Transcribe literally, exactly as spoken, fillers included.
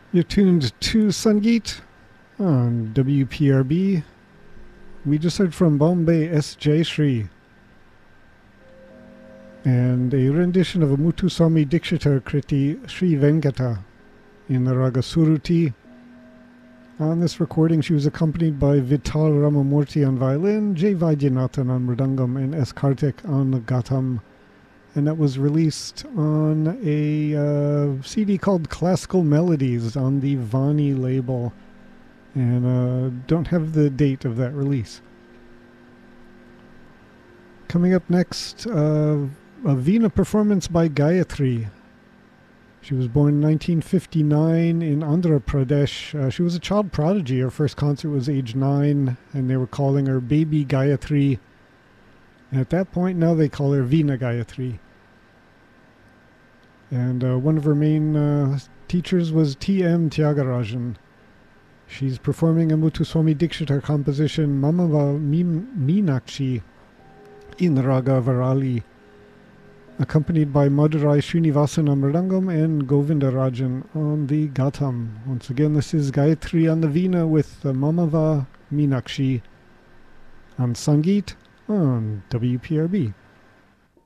You're tuned to Sangeet on W P R B. We just heard from Bombay S. Jayashree and a rendition of a Muthuswami Dikshitar Kriti Sri Venkata in the Raga Suruti. On this recording, she was accompanied by Vital Ramamurthy on violin, J. Vaidyanathan on mridangam, and S. Karthik on the ghatam. And that was released on a uh, C D called Classical Melodies on the Vani label. And uh, don't have the date of that release. Coming up next, uh, a Veena performance by Gayatri. She was born in nineteen fifty-nine in Andhra Pradesh. Uh, she was a child prodigy. Her first concert was age nine, and they were calling her Baby Gayatri. And at that point, now they call her Veena Gayatri. And uh, one of her main uh, teachers was T M Tyagarajan. She's performing a Muthuswami Dikshitar composition, Mamava Meenakshi, in the Raga Varali, accompanied by Madurai Srinivasan on mridangam and Govindarajan on the ghatam. Once again, this is Gayatri on the Veena with uh, Mamava Meenakshi on Sangeet on W P R B.